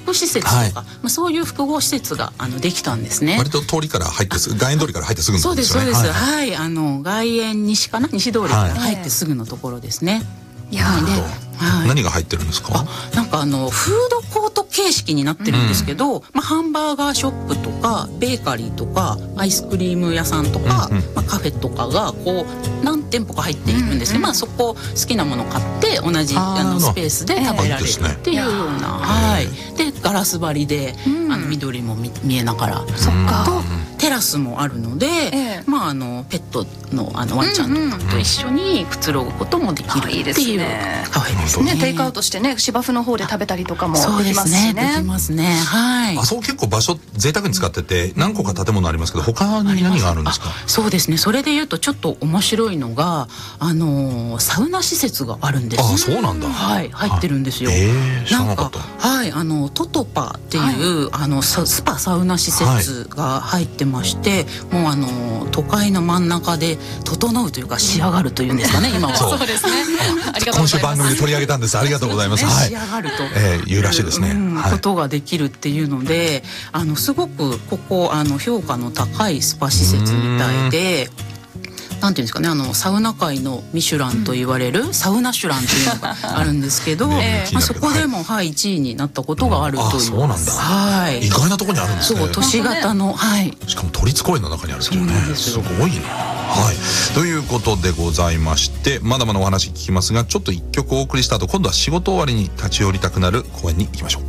プ施設とか、 はい、 そういう複合施設ができたんですね。 割と通りから入って外苑通りから入ってすぐのところですよね。 そうですそうです、はい、外苑西かな、西通りから入ってすぐのところですね。 いや何が入ってるんですか？ なんかフードコート形式になってるんですけど、ハンバーガーショップとかベーカリーとかアイスクリーム屋さんとか、カフェとかがこう何店舗か入っているんですね。そこ好きなもの買って同じスペースで食べられるっていうような、はい、でガラス張りで緑も見えながら、そっかとテラスもあるので、ペットのワンちゃんとかと一緒にくつろぐこともできるっていうカフェですね。 テイクアウトしてね、芝生の方で食べたりとかもできますしね。 できますね。はい。 あそこ結構場所贅沢に使ってて何個か建物ありますけど、他に何があるんですか？ そうですね。それでいうとちょっと面白いのがサウナ施設があるんです。 あ、そうなんだ。 はい、入ってるんですよ。 知らなかった。 はい、トトパっていうスパサウナ施設が入ってまして、もう都会の真ん中で整うというか仕上がるというんですかね、今は。 そうですね。 今週番組で取り上げたんです。ありがとうございます。 仕上がるというらしいですね。 ことができるっていうので、すごくここ評価の高いスパ施設みたいで。なんていうんですかね、サウナ界のミシュランと言われるサウナシュランっていうのがあるんですけど、そこでも1位になったことがあるという。 そうなんだ。はい。意外なところにあるんですね。 そう、都市型の、はい。 しかも都立公園の中にあるっていうね。すごいな。はい。ということでございまして、まだまだお話聞きますが、ちょっと一曲お送りした後、今度は仕事終わりに立ち寄りたくなる公園に行きましょう。